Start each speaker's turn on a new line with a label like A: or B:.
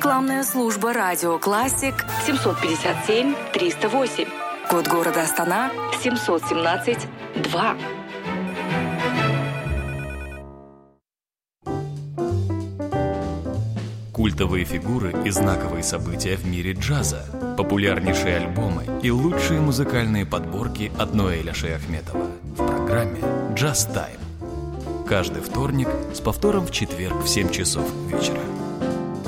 A: Рекламная служба «Радио Классик» 757-308. Код города Астана 717-2.
B: Культовые фигуры и знаковые события в мире джаза, популярнейшие альбомы и лучшие музыкальные подборки от Ноэля Шаяхметова в программе «Джаз Тайм». Каждый вторник с повтором в четверг в 7 часов вечера.